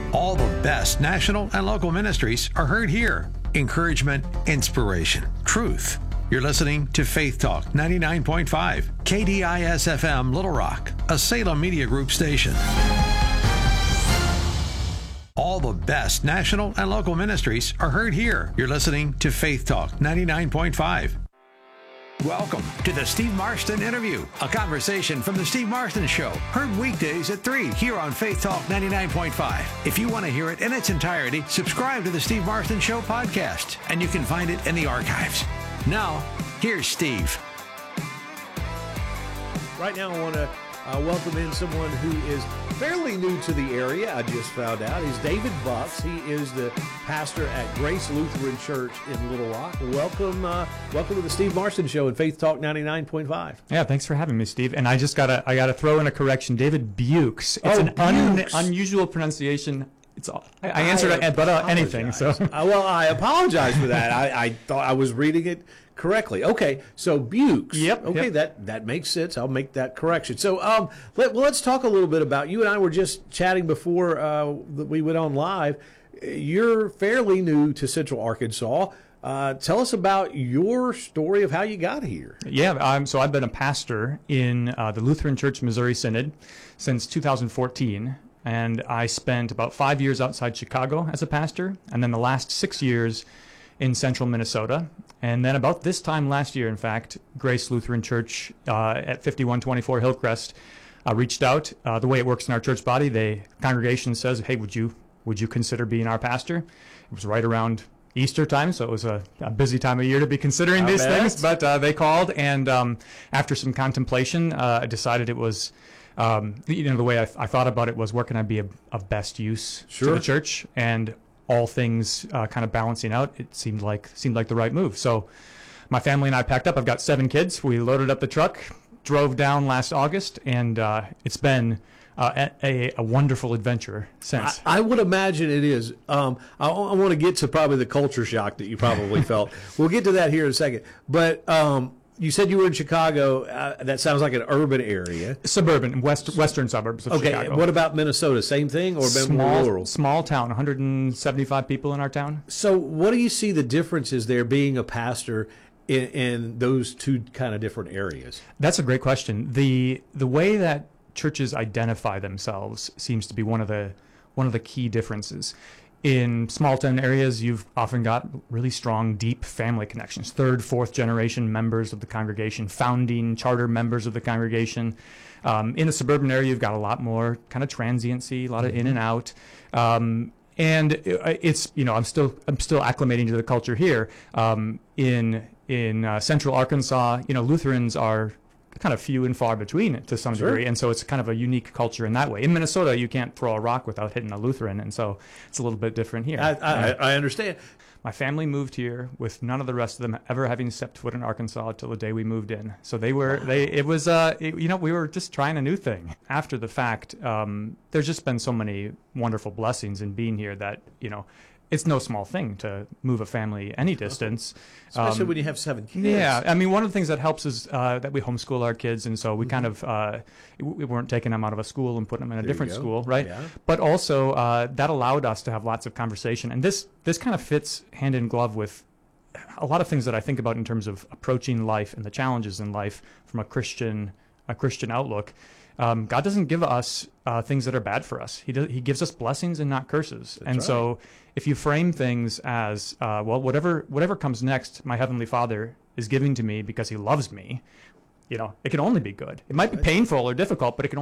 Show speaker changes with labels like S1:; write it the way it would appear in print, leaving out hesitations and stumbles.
S1: All the best national and local ministries are heard here. Encouragement, inspiration, truth. You're listening to Faith Talk 99.5, KDIS FM Little Rock, a Salem Media Group station. All the best national and local ministries are heard here. You're listening to Faith Talk 99.5. Welcome to the Steve Marston Interview, a conversation from the Steve Marston Show, heard weekdays at 3 here on Faith Talk 99.5. If you want to hear it in its entirety, subscribe to the Steve Marston Show podcast, and you can find it in the archives. Now, here's Steve.
S2: Right now, I want to welcome in someone who is fairly new to the area. I just found out. He's David Bucks. He is the pastor at Grace Lutheran Church in Little Rock. Welcome to the Steve Marston Show and Faith Talk 99.5.
S3: Yeah, thanks for having me, Steve. And I gotta throw in a correction. David Bukes. It's unusual pronunciation. I answered anything. So
S2: well, I apologize for that. I thought I was reading it correctly. Okay, so Bukes.
S3: Yep.
S2: Okay,
S3: yep.
S2: That makes sense. I'll make that correction. So let's talk a little bit about you and I were just chatting before we went on live. You're fairly new to Central Arkansas. Tell us about your story of how you got here.
S3: Yeah, so I've been a pastor in the Lutheran Church Missouri Synod since 2014. And I spent about 5 years outside Chicago as a pastor, and then the last 6 years in central Minnesota. And then about this time last year, in fact, Grace Lutheran Church at 5124 Hillcrest reached out. The way it works in our church body, the congregation says, hey, would you consider being our pastor? It was right around Easter time, so it was a busy time of year to be considering these things. But they called, and after some contemplation, I decided it was... the way I thought about it was, where can I be of best use to the church, and all things kind of balancing out. It seemed like the right move. So my family and I packed up. I've got 7 kids. We loaded up the truck, drove down last August, and it's been a wonderful adventure since.
S2: I would imagine it is. I want to get to probably the culture shock that you probably felt. We'll get to that here in a second. But you said you were in Chicago. That sounds like an urban area.
S3: Suburban, western suburbs of Chicago.
S2: What about Minnesota? Same thing, or more rural?
S3: Small town, 175 people in our town.
S2: So what do you see the differences there being a pastor in those two kind of different areas?
S3: That's a great question. The way that churches identify themselves seems to be one of the key differences. In small town areas, you've often got really strong, deep family connections, 3rd, 4th generation members of the congregation, founding charter members of the congregation. In the suburban area, you've got a lot more kind of transiency, a lot of in and out. And it's, I'm still acclimating to the culture here. In central Arkansas, Lutherans are kind of few and far between to some degree, and so it's kind of a unique culture in that way. In Minnesota, you can't throw a rock without hitting a Lutheran, and so it's a little bit different here.
S2: I understand.
S3: My family moved here with none of the rest of them ever having stepped foot in Arkansas till the day we moved in. So we were just trying a new thing. After the fact, there's just been so many wonderful blessings in being here that, it's no small thing to move a family any distance.
S2: Especially when you have 7 kids.
S3: Yeah. I mean, one of the things that helps is that we homeschool our kids. And so we kind of, we weren't taking them out of a school and putting them in a different school, right? Yeah. But also that allowed us to have lots of conversation. And this kind of fits hand in glove with a lot of things that I think about in terms of approaching life and the challenges in life from a Christian outlook. God doesn't give us things that are bad for us. He gives us blessings and not curses. That's right. So if you frame things as, whatever comes next, my Heavenly Father is giving to me because He loves me, it can only be good. It might be painful or difficult, but it can